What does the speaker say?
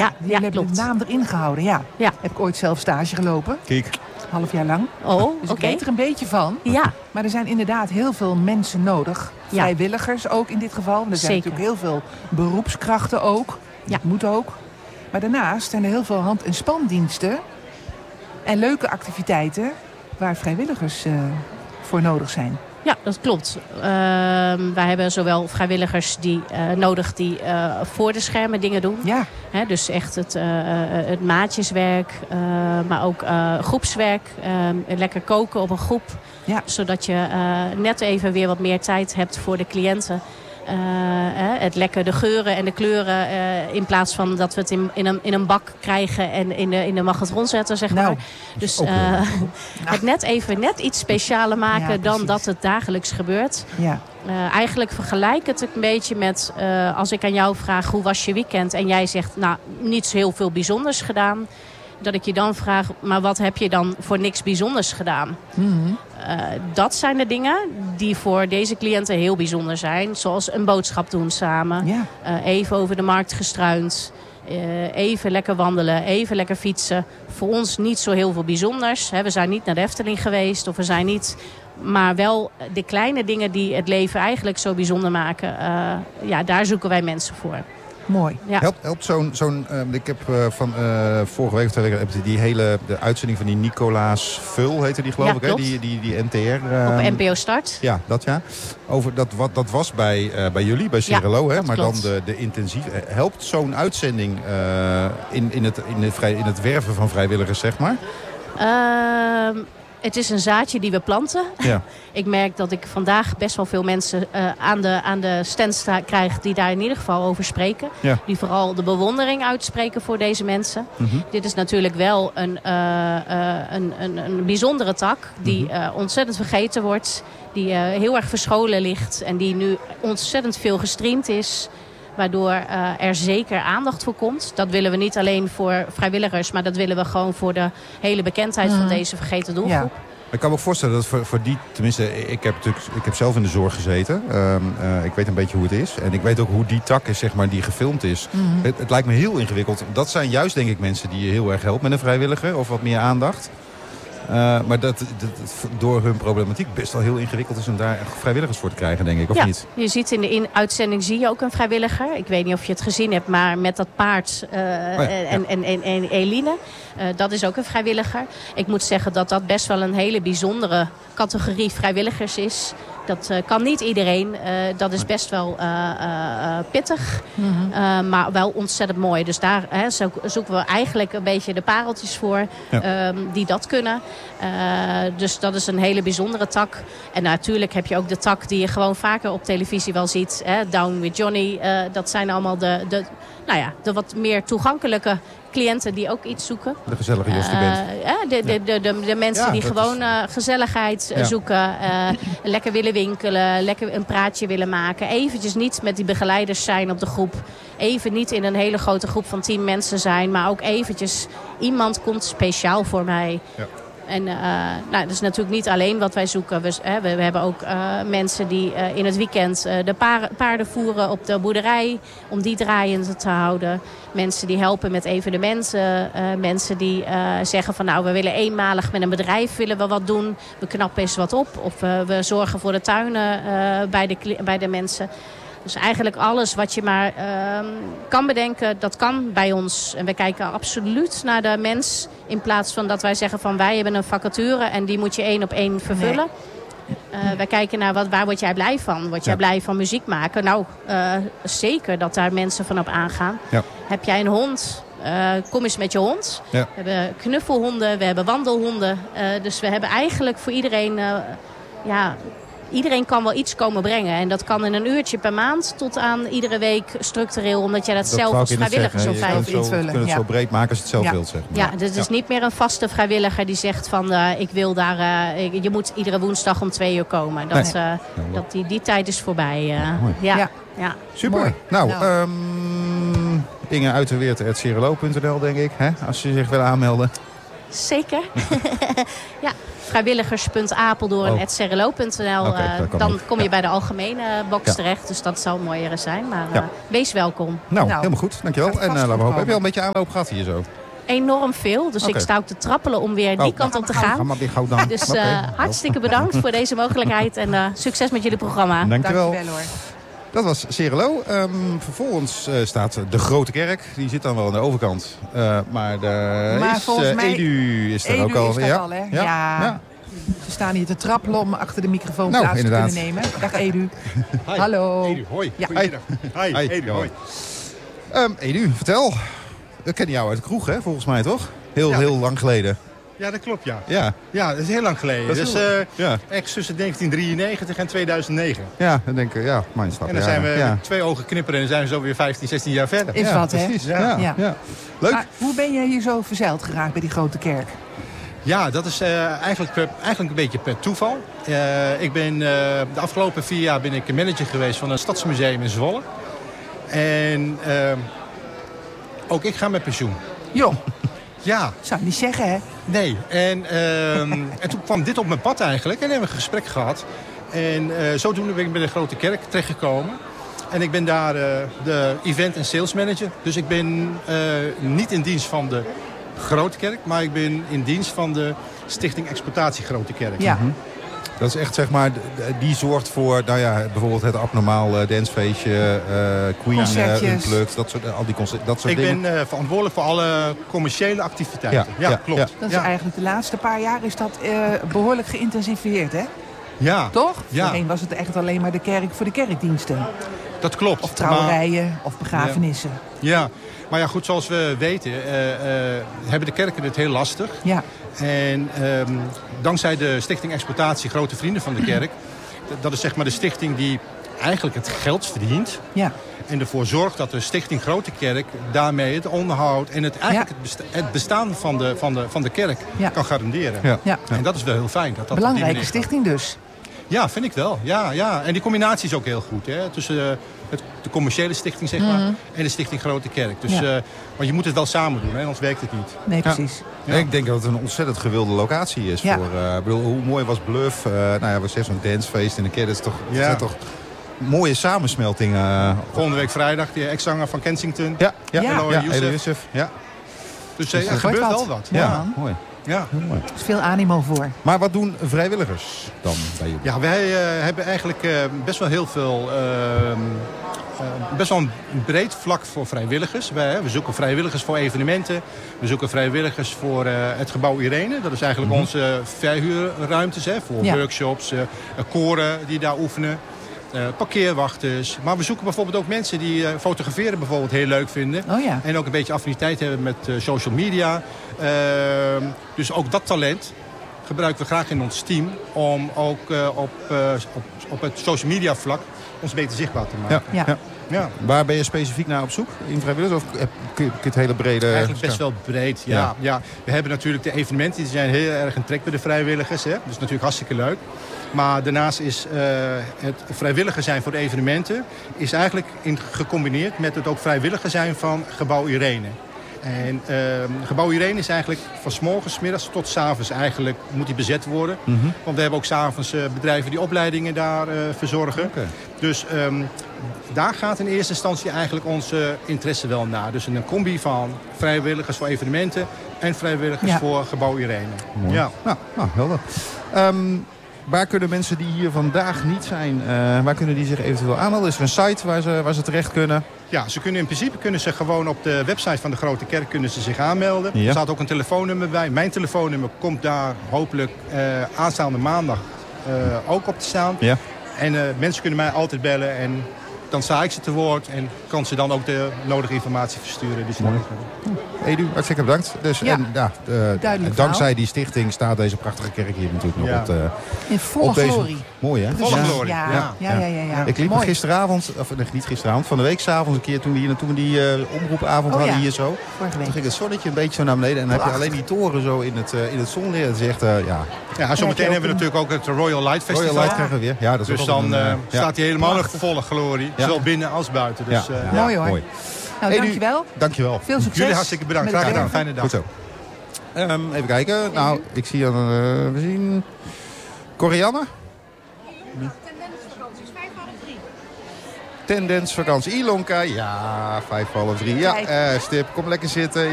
Jullie hebben de naam erin gehouden, ja. Heb ik ooit zelf stage gelopen. Kijk. Half jaar lang. Dus ik weet er een beetje van. Ja. Maar er zijn inderdaad heel veel mensen nodig. Vrijwilligers ook in dit geval. Er zijn natuurlijk heel veel beroepskrachten ook. Dat moet ook. Maar daarnaast zijn er heel veel hand- en spandiensten. En leuke activiteiten waar vrijwilligers voor nodig zijn. Ja, dat klopt. Wij hebben zowel vrijwilligers nodig die voor de schermen dingen doen. Ja. Dus echt het maatjeswerk, maar ook groepswerk. Lekker koken op een groep. Ja. Zodat je net even weer wat meer tijd hebt voor de cliënten. Het lekker de geuren en de kleuren in plaats van dat we het in een bak krijgen en in de magnetron zetten, zeg maar. Dus het net iets specialer maken dan dat het dagelijks gebeurt. Ja. Eigenlijk vergelijk het een beetje met als ik aan jou vraag hoe was je weekend en jij zegt nou niet zo heel veel bijzonders gedaan. Dat ik je dan vraag, maar wat heb je dan voor niks bijzonders gedaan? Mm-hmm. Dat zijn de dingen die voor deze cliënten heel bijzonder zijn. Zoals een boodschap doen samen. Ja. Even over de markt gestruind. Even lekker wandelen. Even lekker fietsen. Voor ons niet zo heel veel bijzonders. We zijn niet naar de Efteling geweest. Of we zijn niet... Maar wel de kleine dingen die het leven eigenlijk zo bijzonder maken. Daar zoeken wij mensen voor. Mooi. Ja. Helpt zo'n ik heb van vorige week of 2 weken heb de uitzending van die Nicolaas Vul heette die geloof ik. Hè? Die NTR. Op NPO Start. Ja, over dat was bij jullie, bij Cirelo. Hè? Maar klopt. Dan de intensief. Helpt zo'n uitzending in het werven van vrijwilligers, zeg maar? Het is een zaadje die we planten. Ja. Ik merk dat ik vandaag best wel veel mensen aan de stand krijg die daar in ieder geval over spreken. Ja. Die vooral de bewondering uitspreken voor deze mensen. Mm-hmm. Dit is natuurlijk wel een bijzondere tak die ontzettend vergeten wordt. Die heel erg verscholen ligt en die nu ontzettend veel gestreamd is. Waardoor er zeker aandacht voor komt. Dat willen we niet alleen voor vrijwilligers. Maar dat willen we gewoon voor de hele bekendheid van deze vergeten doelgroep. Ja. Ik kan me ook voorstellen dat voor die... Tenminste, ik heb zelf in de zorg gezeten. Ik weet een beetje hoe het is. En ik weet ook hoe die tak is, zeg maar, die gefilmd is. Mm-hmm. Het lijkt me heel ingewikkeld. Dat zijn juist, denk ik, mensen die je heel erg helpen met een vrijwilliger. Of wat meer aandacht. Maar dat door hun problematiek best wel heel ingewikkeld is om daar vrijwilligers voor te krijgen, denk ik, of niet? Je ziet in de uitzending zie je ook een vrijwilliger. Ik weet niet of je het gezien hebt, maar met dat paard en Eline. Dat is ook een vrijwilliger. Ik moet zeggen dat dat best wel een hele bijzondere categorie vrijwilligers is. Dat kan niet iedereen. Dat is best wel pittig. Mm-hmm. Maar wel ontzettend mooi. Dus daar zoeken we eigenlijk een beetje de pareltjes voor. Die dat kunnen. Dus dat is een hele bijzondere tak. En natuurlijk heb je ook de tak die je gewoon vaker op televisie wel ziet. Down with Johnny. Dat zijn allemaal de wat meer toegankelijke cliënten die ook iets zoeken. De gezellige Jos de mensen die gewoon gezelligheid zoeken. Lekker willen winkelen. Lekker een praatje willen maken. Eventjes niet met die begeleiders zijn op de groep. Even niet in een hele grote groep van 10 mensen zijn. Maar ook eventjes iemand komt speciaal voor mij. Ja. En dat is natuurlijk niet alleen wat wij zoeken. We hebben ook mensen die in het weekend de paarden voeren op de boerderij. Om die draaiend te houden. Mensen die helpen met evenementen. Mensen die zeggen van nou we willen eenmalig met een bedrijf willen we wat doen. We knappen eens wat op. Of we zorgen voor de tuinen bij de mensen. Dus eigenlijk alles wat je maar kan bedenken, dat kan bij ons. En we kijken absoluut naar de mens. In plaats van dat wij zeggen van wij hebben een vacature en die moet je 1 op 1 vervullen. Nee. Wij kijken naar waar word jij blij van? Word jij blij van muziek maken? Nou, zeker dat daar mensen van op aangaan. Ja. Heb jij een hond? Kom eens met je hond. Ja. We hebben knuffelhonden, we hebben wandelhonden. Dus we hebben eigenlijk voor iedereen... Iedereen kan wel iets komen brengen. En dat kan in een uurtje per maand tot aan iedere week structureel. Omdat jij dat zelf als vrijwilliger zo fijn vindt. Je kunt het zo breed maken als je het zelf wilt. Zeg maar. Ja, dus het is niet meer een vaste vrijwilliger die zegt van ik wil daar... je moet iedere woensdag om 2 uur komen. Die tijd is voorbij. Ja. Super. Mooi. Nou, Inge Uiterweert@cirelo.nl denk ik. Hè? Als je zich wil aanmelden. Zeker. Ja, vrijwilligers.apeldoorn@cerelo.nl. Dan kom je bij de algemene box terecht. Dus dat zal mooier zijn. Maar wees welkom. Nou, helemaal goed. Dankjewel. En laten we hopen. Heb je al een beetje aanloop gehad hier zo? Enorm veel. Dus ik sta ook te trappelen om weer die kant op te gaan. Ga maar weer gauw dan. Dus hartstikke bedankt voor deze mogelijkheid. En succes met jullie programma. Dankjewel. Dankjewel hoor. Dat was Cerelo. Vervolgens staat de Grote Kerk. Die zit dan wel aan de overkant. Maar volgens mij Edu is er ook al. Hè? Ja. Ze staan hier te trappelen om achter de microfoon plaats te kunnen nemen. Dag Edu. Hi. Hallo. Edu, hoi. Ja. Goedemiddag. Hi. Edu, hoi. Edu, vertel. We kennen jou uit de kroeg, hè, volgens mij, toch? Heel lang geleden. Ja, dat klopt, ja. Ja, dat is heel lang geleden. Dus echt tussen 1993 en 2009. Ja, dan denk ik, mijn stap. En dan zijn we met 2 ogen knipperen en dan zijn we zo weer 15, 16 jaar verder. Is wat, hè? Precies. Ja. Leuk. Maar hoe ben je hier zo verzeild geraakt bij die Grote Kerk? Ja, dat is eigenlijk een beetje per toeval. Ik ben de afgelopen 4 jaar ben ik manager geweest van een stadsmuseum in Zwolle. En ook ik ga met pensioen. Joh. Ja. Zou je niet zeggen, hè? Nee. En toen kwam dit op mijn pad eigenlijk. En hebben we een gesprek gehad. En zodoende ben ik bij de Grote Kerk terechtgekomen. En ik ben daar de event- en sales manager. Dus ik ben niet in dienst van de Grote Kerk. Maar ik ben in dienst van de Stichting Exploitatie Grote Kerk. Ja. Dat is echt, zeg maar, die zorgt voor, bijvoorbeeld het abnormaal dancefeestje, Queen Unplugged, al die concerten, dat soort dingen. Ik ben verantwoordelijk voor alle commerciële activiteiten. Ja, klopt. Ja. Dat is eigenlijk de laatste paar jaar is dat behoorlijk geïntensifieerd, hè? Ja. Toch? Ja. Voorheen was het echt alleen maar de kerk voor de kerkdiensten. Dat klopt. Of trouwerijen, of begrafenissen. Ja, maar ja, goed, zoals we weten hebben de kerken het heel lastig. Ja. En dankzij de Stichting Exploitatie Grote Vrienden van de Kerk, dat is zeg maar de stichting die eigenlijk het geld verdient. Ja. En ervoor zorgt dat de Stichting Grote Kerk daarmee het onderhoud en het bestaan van de kerk kan garanderen. Ja. Ja. En dat is wel heel fijn. Dat belangrijke stichting dus. Ja, vind ik wel. Ja. En die combinatie is ook heel goed. Hè? Tussen de commerciële stichting zeg maar, en de Stichting Grote Kerk. Dus, want je moet het wel samen doen, hè? Anders werkt het niet. Nee, precies. Ja. Ik denk dat het een ontzettend gewilde locatie is. Ja. Bedoel, hoe mooi was Bluff? We zeggen zo'n dancefeest in de kerk. Dat zijn toch mooie samensmeltingen. Volgende week vrijdag, de ex-zanger van Kensington. Ja. Youssef. Ja. Dus er gebeurt wel wat. Ja, mooi. Ja, heel mooi. Er is veel animo voor. Maar wat doen vrijwilligers dan bij jullie? Ja, wij hebben eigenlijk best wel heel veel... best wel een breed vlak voor vrijwilligers. We zoeken vrijwilligers voor evenementen. We zoeken vrijwilligers voor het gebouw Irene. Dat is eigenlijk onze verhuurruimtes voor workshops, koren die daar oefenen. Parkeerwachters. Maar we zoeken bijvoorbeeld ook mensen die fotograferen bijvoorbeeld heel leuk vinden. Oh ja. En ook een beetje affiniteit hebben met social media. Dus ook dat talent gebruiken we graag in ons team. Om ook op het social media vlak ons beter zichtbaar te maken. Ja. Waar ben je specifiek naar op zoek in vrijwilligers? Of kun je het hele brede... Eigenlijk best wel breed, ja. We hebben natuurlijk de evenementen, die zijn heel erg een trek bij de vrijwilligers. Hè? Dat is natuurlijk hartstikke leuk. Maar daarnaast is het vrijwilliger zijn voor de evenementen is eigenlijk gecombineerd met het ook vrijwilliger zijn van Gebouw Irene. En Gebouw Irene is eigenlijk van 's morgens, 's middags tot 's avonds eigenlijk moet die bezet worden. Want we hebben ook 's avonds bedrijven die opleidingen daar verzorgen. Okay. Dus daar gaat in eerste instantie eigenlijk onze interesse wel naar. Dus een combi van vrijwilligers voor evenementen en vrijwilligers voor Gebouw Irene. Mooi. Ja. Nou, helder. Waar kunnen mensen die hier vandaag niet zijn, waar kunnen die zich eventueel aanmelden? Is er een site waar ze terecht kunnen? Ja, in principe kunnen ze gewoon op de website van de Grote Kerk kunnen ze zich aanmelden. Er staat ook een telefoonnummer bij. Mijn telefoonnummer komt daar hopelijk aanstaande maandag ook op te staan. Ja. En mensen kunnen mij altijd bellen en dan sta ik ze te woord en kan ze dan ook de nodige informatie versturen. Die ze nodig hebben. Edu, hartstikke bedankt. Dus, dankzij die stichting staat deze prachtige kerk hier natuurlijk nog in volle glorie. Mooi, hè? Volle glorie. Ja. Ik liep gisteravond, of niet gisteravond, van de week 's avonds een keer toen we die omroepavond hadden hier zo. Toen ging het zonnetje een beetje zo naar beneden en dan heb je alleen die toren zo in het zonlicht. Het is echt, zometeen hebben we natuurlijk ook het Royal Light Festival. Royal Light krijgen we weer. Ja, dat is dus dan staat hij helemaal nog volle glorie. Zowel binnen als buiten. Dus, mooi hoor. Nou, dankjewel. Dankjewel. Veel succes. Jullie hartstikke bedankt. Graag gedaan. Fijne dag. Goed zo. Even kijken. Nou, ik zie we zien... Corianne? Tendensvakantie. Ilonka, ja, 2:55. Ja, Stip, kom lekker zitten.